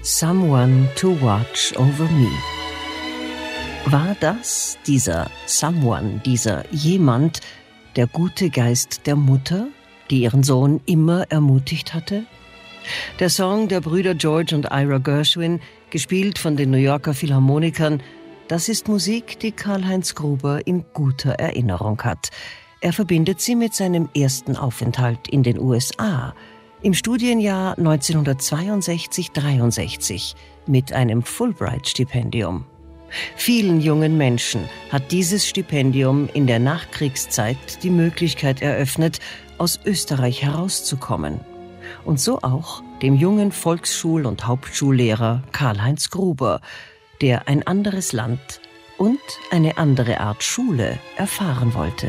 Someone to Watch Over Me. War das dieser Someone, dieser jemand, der gute Geist der Mutter, die ihren Sohn immer ermutigt hatte? Der Song der Brüder George und Ira Gershwin, gespielt von den New Yorker Philharmonikern, das ist Musik, die Karl-Heinz Gruber in guter Erinnerung hat. Er verbindet sie mit seinem ersten Aufenthalt in den USA, im Studienjahr 1962-63, mit einem Fulbright-Stipendium. Vielen jungen Menschen hat dieses Stipendium in der Nachkriegszeit die Möglichkeit eröffnet, aus Österreich herauszukommen. Und so auch dem jungen Volksschul- und Hauptschullehrer Karl-Heinz Gruber, der ein anderes Land und eine andere Art Schule erfahren wollte.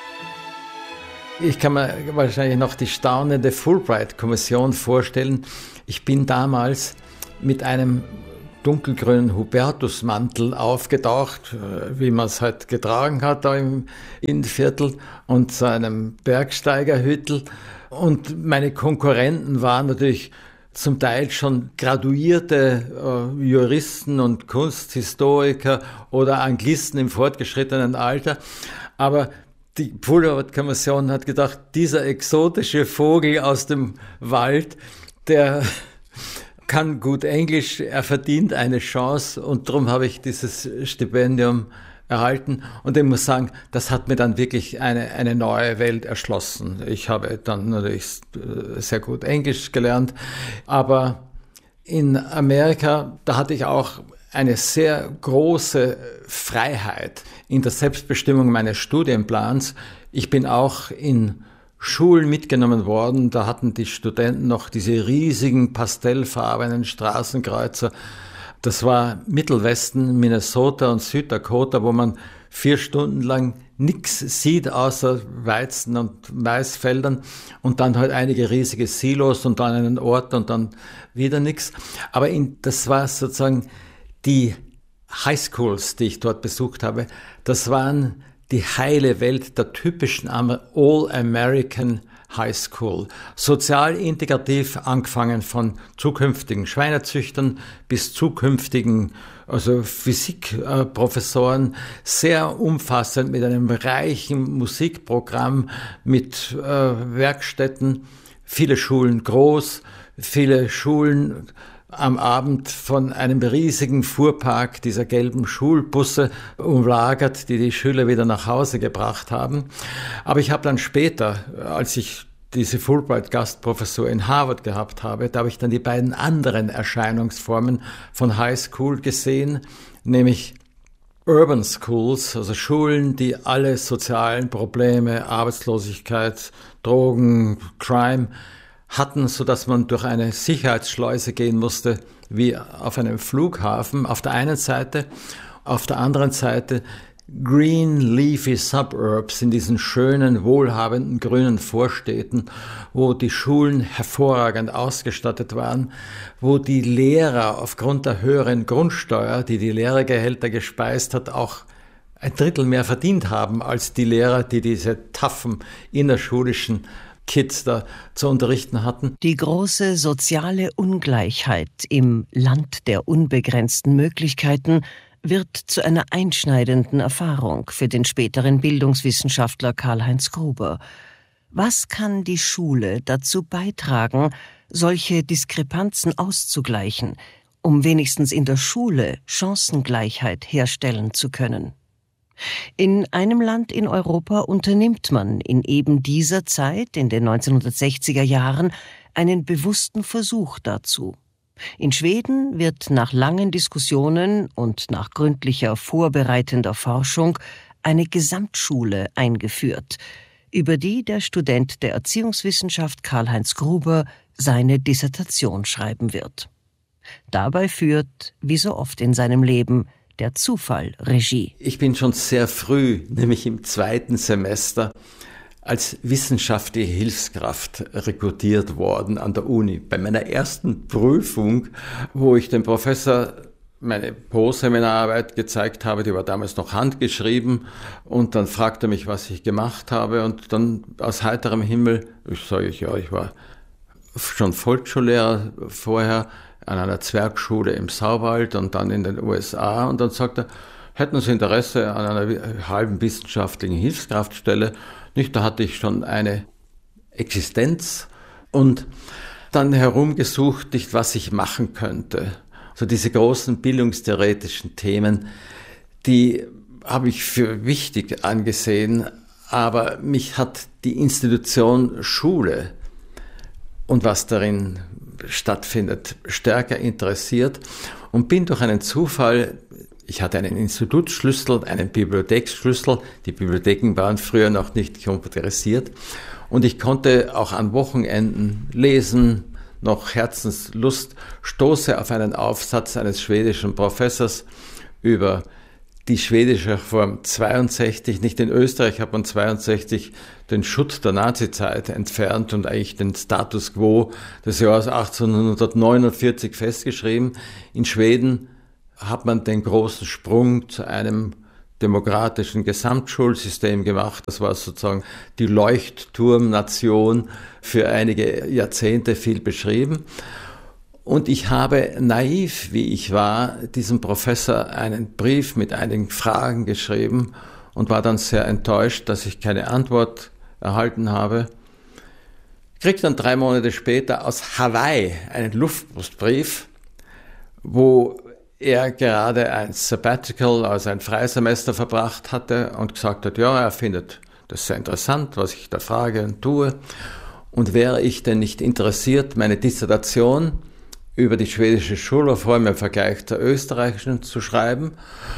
Ich kann mir wahrscheinlich noch die staunende Fulbright-Kommission vorstellen. Ich bin damals mit einem dunkelgrünen Hubertusmantel aufgetaucht, wie man es halt getragen hat da im Innenviertel, und so einem Bergsteigerhüttel. Und meine Konkurrenten waren natürlich zum Teil schon graduierte Juristen und Kunsthistoriker oder Anglisten im fortgeschrittenen Alter. Aber die Fulbright-Kommission hat gedacht, dieser exotische Vogel aus dem Wald, der kann gut Englisch, er verdient eine Chance, und darum habe ich dieses Stipendium erhalten. Und ich muss sagen, das hat mir dann wirklich eine neue Welt erschlossen. Ich habe dann natürlich sehr gut Englisch gelernt, aber in Amerika, da hatte ich auch eine sehr große Freiheit in der Selbstbestimmung meines Studienplans. Ich bin auch in Schulen mitgenommen worden. Da hatten die Studenten noch diese riesigen pastellfarbenen Straßenkreuzer. Das war Mittelwesten, Minnesota und Süddakota, wo man 4 Stunden lang nichts sieht außer Weizen- und Maisfeldern und dann halt einige riesige Silos und dann einen Ort und dann wieder nichts. Aber das war sozusagen die Highschools, die ich dort besucht habe. Das waren die heile Welt der typischen All-American High School. Sozial integrativ, angefangen von zukünftigen Schweinezüchtern bis zukünftigen Physikprofessoren, sehr umfassend mit einem reichen Musikprogramm, mit Werkstätten, viele Schulen groß, viele Schulen am Abend von einem riesigen Fuhrpark dieser gelben Schulbusse umlagert, die Schüler wieder nach Hause gebracht haben. Aber ich habe dann später, als ich diese Fulbright-Gastprofessur in Harvard gehabt habe, da habe ich dann die beiden anderen Erscheinungsformen von High School gesehen, nämlich Urban Schools, also Schulen, die alle sozialen Probleme, Arbeitslosigkeit, Drogen, Crime hatten, sodass man durch eine Sicherheitsschleuse gehen musste, wie auf einem Flughafen, auf der einen Seite. Auf der anderen Seite Green Leafy Suburbs in diesen schönen, wohlhabenden, grünen Vorstädten, wo die Schulen hervorragend ausgestattet waren, wo die Lehrer aufgrund der höheren Grundsteuer, die die Lehrergehälter gespeist hat, auch 1/3 mehr verdient haben als die Lehrer, die diese taffen innerschulischen Kids da zu unterrichten hatten. Die große soziale Ungleichheit im Land der unbegrenzten Möglichkeiten wird zu einer einschneidenden Erfahrung für den späteren Bildungswissenschaftler Karl-Heinz Gruber. Was kann die Schule dazu beitragen, solche Diskrepanzen auszugleichen, um wenigstens in der Schule Chancengleichheit herstellen zu können? In einem Land in Europa unternimmt man in eben dieser Zeit, in den 1960er Jahren, einen bewussten Versuch dazu. In Schweden wird nach langen Diskussionen und nach gründlicher vorbereitender Forschung eine Gesamtschule eingeführt, über die der Student der Erziehungswissenschaft Karl-Heinz Gruber seine Dissertation schreiben wird. Dabei führt, wie so oft in seinem Leben, der Zufall Regie. Ich bin schon sehr früh, nämlich im 2. Semester, als wissenschaftliche Hilfskraft rekrutiert worden an der Uni. Bei meiner ersten Prüfung, wo ich dem Professor meine Postseminararbeit gezeigt habe, die war damals noch handgeschrieben, und dann fragte er mich, was ich gemacht habe, und dann aus heiterem Himmel, ich war schon Volksschullehrer vorher an einer Zwergschule im Sauwald und dann in den USA. Und dann sagt er, hätten Sie Interesse an einer halben wissenschaftlichen Hilfskraftstelle? Nicht, da hatte ich schon eine Existenz und dann herumgesucht, nicht, was ich machen könnte. So diese großen bildungstheoretischen Themen, die habe ich für wichtig angesehen, aber mich hat die Institution Schule und was darin stattfindet, stärker interessiert und bin durch einen Zufall, ich hatte einen Institutsschlüssel, einen Bibliotheksschlüssel, die Bibliotheken waren früher noch nicht computerisiert und ich konnte auch an Wochenenden lesen, noch Herzenslust, stoße auf einen Aufsatz eines schwedischen Professors über die schwedische Reform 62, nicht in Österreich hat man 62 den Schutt der Nazizeit entfernt und eigentlich den Status quo des Jahres 1849 festgeschrieben. In Schweden hat man den großen Sprung zu einem demokratischen Gesamtschulsystem gemacht. Das war sozusagen die Leuchtturmnation für einige Jahrzehnte viel beschrieben. Und ich habe, naiv wie ich war, diesem Professor einen Brief mit einigen Fragen geschrieben und war dann sehr enttäuscht, dass ich keine Antwort erhalten habe. Ich kriegte dann 3 Monate später aus Hawaii einen Luftpostbrief, wo er gerade ein Sabbatical, also ein Freisemester verbracht hatte und gesagt hat, ja, er findet das sehr interessant, was ich da frage und tue. Und wäre ich denn nicht interessiert, meine Dissertation über die schwedische Schulreform im Vergleich zur österreichischen zu schreiben.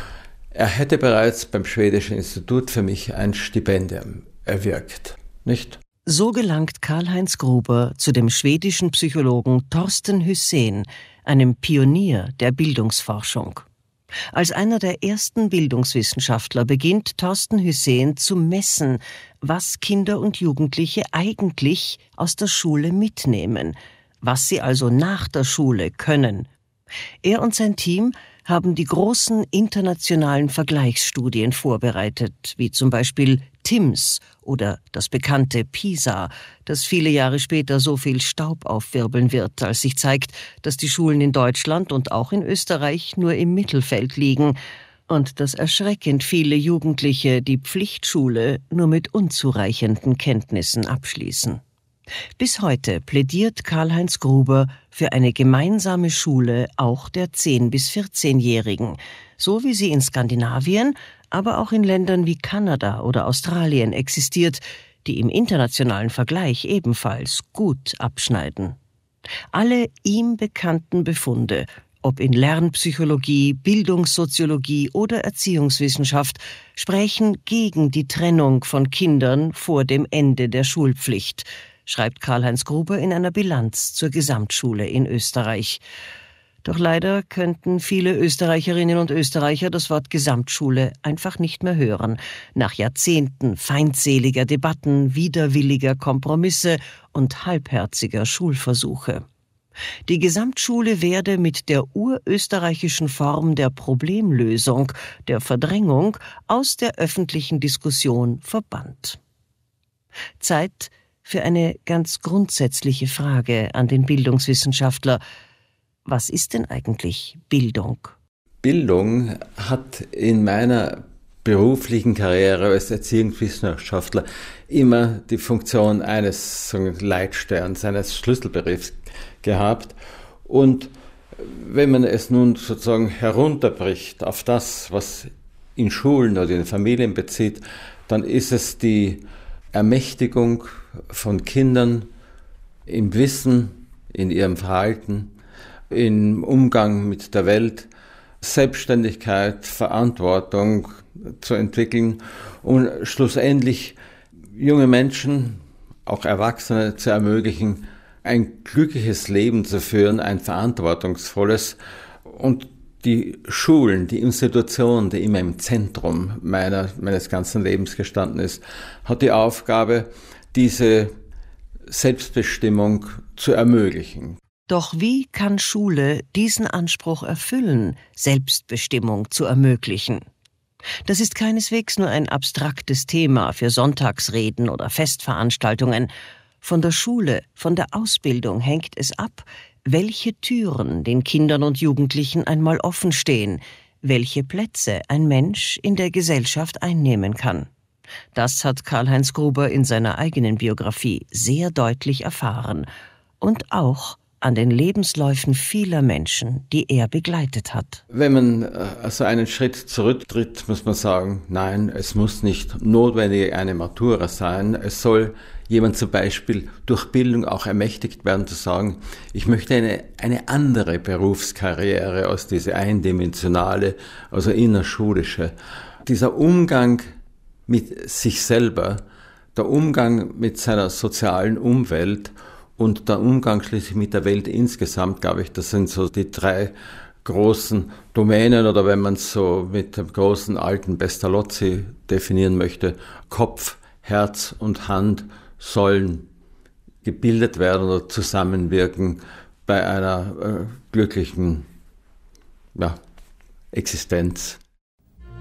Er hätte bereits beim Schwedischen Institut für mich ein Stipendium erwirkt, nicht? So gelangt Karl-Heinz Gruber zu dem schwedischen Psychologen Torsten Hysén, einem Pionier der Bildungsforschung. Als einer der ersten Bildungswissenschaftler beginnt Torsten Hysén zu messen, was Kinder und Jugendliche eigentlich aus der Schule mitnehmen, was sie also nach der Schule können. Er und sein Team haben die großen internationalen Vergleichsstudien vorbereitet, wie zum Beispiel TIMSS oder das bekannte PISA, das viele Jahre später so viel Staub aufwirbeln wird, als sich zeigt, dass die Schulen in Deutschland und auch in Österreich nur im Mittelfeld liegen und dass erschreckend viele Jugendliche die Pflichtschule nur mit unzureichenden Kenntnissen abschließen. Bis heute plädiert Karl-Heinz Gruber für eine gemeinsame Schule auch der 10- bis 14-Jährigen, so wie sie in Skandinavien, aber auch in Ländern wie Kanada oder Australien existiert, die im internationalen Vergleich ebenfalls gut abschneiden. Alle ihm bekannten Befunde, ob in Lernpsychologie, Bildungssoziologie oder Erziehungswissenschaft, sprechen gegen die Trennung von Kindern vor dem Ende der Schulpflicht, schreibt Karl-Heinz Gruber in einer Bilanz zur Gesamtschule in Österreich. Doch leider könnten viele Österreicherinnen und Österreicher das Wort Gesamtschule einfach nicht mehr hören, nach Jahrzehnten feindseliger Debatten, widerwilliger Kompromisse und halbherziger Schulversuche. Die Gesamtschule werde mit der urösterreichischen Form der Problemlösung, der Verdrängung, aus der öffentlichen Diskussion verbannt. Zeit für eine ganz grundsätzliche Frage an den Bildungswissenschaftler. Was ist denn eigentlich Bildung? Bildung hat in meiner beruflichen Karriere als Erziehungswissenschaftler immer die Funktion eines Leitsterns, eines Schlüsselbegriffs gehabt. Und wenn man es nun sozusagen herunterbricht auf das, was in Schulen oder in Familien bezieht, dann ist es die Ermächtigung von Kindern im Wissen, in ihrem Verhalten, im Umgang mit der Welt, Selbstständigkeit, Verantwortung zu entwickeln und schlussendlich junge Menschen, auch Erwachsene zu ermöglichen, ein glückliches Leben zu führen, ein verantwortungsvolles. Und die Schulen, die Institution, die immer im Zentrum meines ganzen Lebens gestanden ist, hat die Aufgabe, diese Selbstbestimmung zu ermöglichen. Doch wie kann Schule diesen Anspruch erfüllen, Selbstbestimmung zu ermöglichen? Das ist keineswegs nur ein abstraktes Thema für Sonntagsreden oder Festveranstaltungen. Von der Schule, von der Ausbildung hängt es ab, welche Türen den Kindern und Jugendlichen einmal offen stehen, welche Plätze ein Mensch in der Gesellschaft einnehmen kann. Das hat Karl-Heinz Gruber in seiner eigenen Biografie sehr deutlich erfahren und auch an den Lebensläufen vieler Menschen, die er begleitet hat. Wenn man also einen Schritt zurücktritt, muss man sagen, nein, es muss nicht notwendig eine Matura sein. Es soll jemand zum Beispiel durch Bildung auch ermächtigt werden, zu sagen, ich möchte eine andere Berufskarriere als diese eindimensionale, also innerschulische. Dieser Umgang mit sich selber, der Umgang mit seiner sozialen Umwelt und der Umgang schließlich mit der Welt insgesamt, glaube ich, das sind so die 3 großen Domänen, oder wenn man es so mit dem großen alten Pestalozzi definieren möchte, Kopf, Herz und Hand sollen gebildet werden oder zusammenwirken bei einer glücklichen Existenz.